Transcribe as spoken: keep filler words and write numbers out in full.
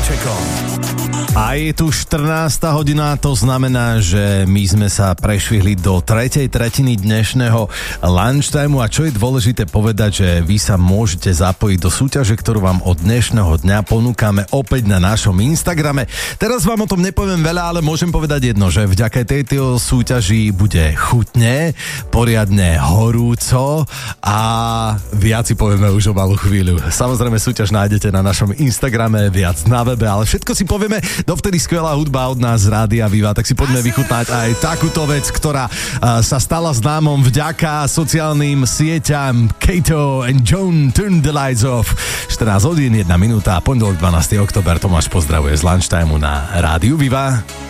Vašekom. A je tu štrnásta hodina, to znamená, že my sme sa prešvihli do tretej tretiny dnešného lunchtimeu a čo je dôležité povedať, že vy sa môžete zapojiť do súťaže, ktorú vám od dnešného dňa ponúkame opäť na našom Instagrame. Teraz vám o tom nepoviem veľa, ale môžem povedať jedno, že vďaka tejto súťaži bude chutne, poriadne horúco a viac si povieme už o malú chvíľu. Samozrejme súťaž nájdete na našom Instagrame, viac na webe, ale všetko si povieme. Dovtedy skvelá hudba od nás z Rádia Viva, tak si poďme vychutnať aj takúto vec, ktorá uh, sa stala známom vďaka sociálnym sieťam. Kato and Joan, Turn the Lights Off. štrnásť hodín, jedna minúta, pondelok dvanásteho október. Tomáš pozdravuje z lunchtimeu na Rádiu Viva.